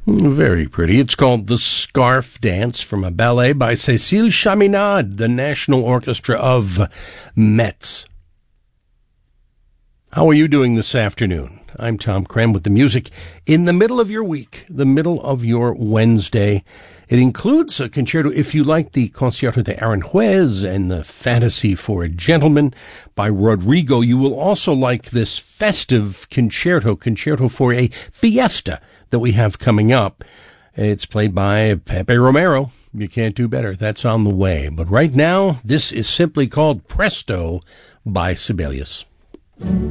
Very pretty. It's called The Scarf Dance from a ballet by Cécile Chaminade, the National Orchestra of Metz. How are you doing this afternoon? I'm Tom Cram with the music in the middle of your week, the middle of your Wednesday. It includes a concerto, if you like the Concierto de Aranjuez and the Fantasy for a Gentleman by Rodrigo. You will also like this festive concerto for a fiesta that we have coming up. It's played by Pepe Romero. You can't do better. That's on the way. But right now, this is simply called Presto by Sibelius.